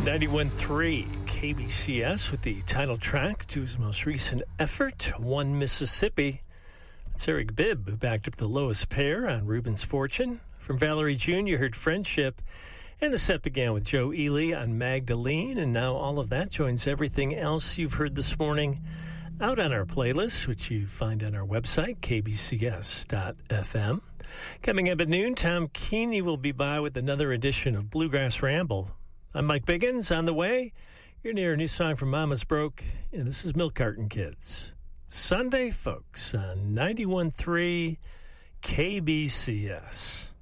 91.3 KBCS with the title track to his most recent effort, One Mississippi. It's Eric Bibb who backed up the lowest pair on Reuben's Fortune. From Valerie June, you heard Friendship. And the set began with Joe Ely on Magdalene. And now all of that joins everything else you've heard this morning out on our playlist, which you find on our website, kbcs.fm. Coming up at noon, Tom Keeney will be by with another edition of Bluegrass Ramble. I'm Mike Biggins. On the way, you're near a new song from Mama's Broke, and this is Milk Carton Kids. Sunday, folks, on 91.3 KBCS.